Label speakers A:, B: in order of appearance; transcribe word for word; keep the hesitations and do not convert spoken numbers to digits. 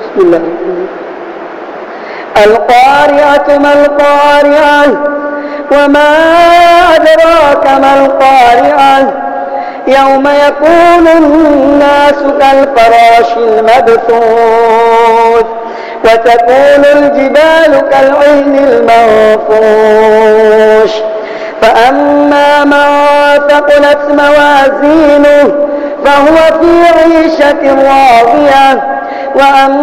A: بسم الله. القارعة ما القارعة وما أدراك ما القارعة يوم يكون الناس كالفراش المبثوث وتكون الجبال كالعهن المنفوش فأما من ثقلت موازينه فهو في عيشة راضية وأما